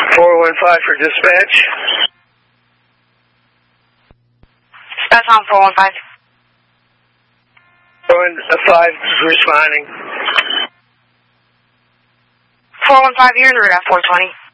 415 for dispatch. Dispatch on 415. 415 is responding. 415, you're in route at 420.